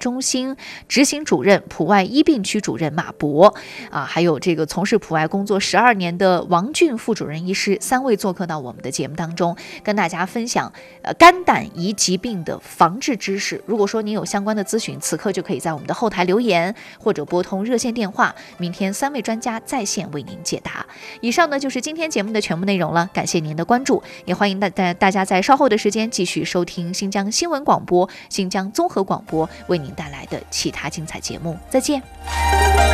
中心执行主任、普外医病区主任马博还有这个从事普外工作12年的王俊副主任医师，3位做客到我们的节目当中，跟大家分享肝胆胰疾病的防治知识。如果说您有相关的咨询，此刻就可以在我们的后台留言，或者拨通热线电话，明天3位专家在线为您解答。以上呢就是今天节目的全部内容了，感谢您的关注，也欢迎大家在稍后的时间继续收听新疆新闻广播、新疆综合广播为您带来的其他精彩节目。再见。